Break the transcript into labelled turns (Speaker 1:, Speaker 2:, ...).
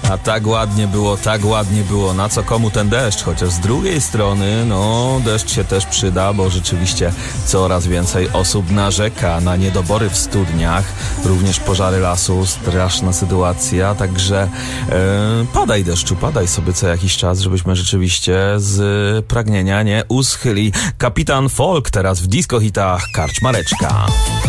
Speaker 1: A tak ładnie było. Na co komu ten deszcz? Chociaż z drugiej strony, deszcz się też przyda, bo rzeczywiście coraz więcej osób narzeka na niedobory w studniach, również pożary lasu, straszna sytuacja, także padaj deszczu, padaj sobie co jakiś czas, żebyśmy rzeczywiście z pragnienia nie uschyli. Kapitan Folk teraz w disco hitach Karczmareczka.